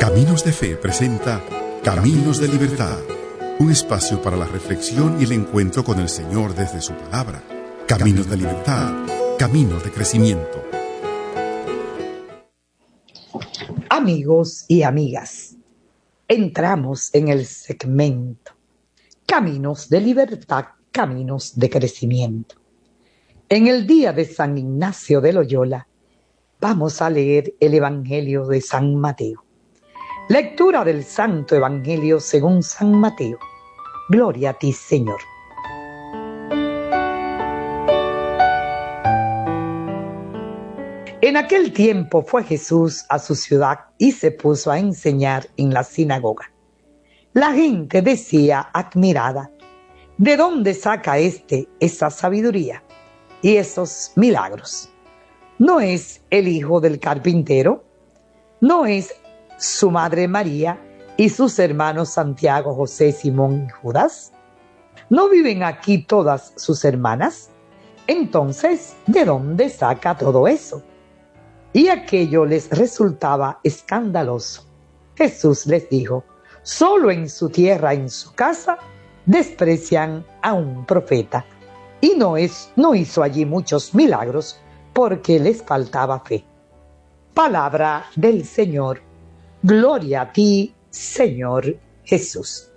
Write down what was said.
Caminos de Fe presenta Caminos de Libertad, un espacio para la reflexión y el encuentro con el Señor desde su palabra. Caminos de Libertad, caminos de crecimiento. Amigos y amigas, entramos en el segmento Caminos de Libertad, caminos de crecimiento. En el día de San Ignacio de Loyola, vamos a leer el Evangelio de San Mateo. Lectura del Santo Evangelio según San Mateo. Gloria a ti, Señor. En aquel tiempo fue Jesús a su ciudad y se puso a enseñar en la sinagoga. La gente decía admirada: ¿de dónde saca esa sabiduría y esos milagros? ¿No es el hijo del carpintero? ¿No es su madre María y sus hermanos Santiago, José, Simón y Judas? ¿No viven aquí todas sus hermanas? Entonces, ¿de dónde saca todo eso? Y aquello les resultaba escandaloso. Jesús les dijo: solo en su tierra, en su casa, desprecian a un profeta. Y no hizo allí muchos milagros porque les faltaba fe. Palabra del Señor. Gloria a ti, Señor Jesús.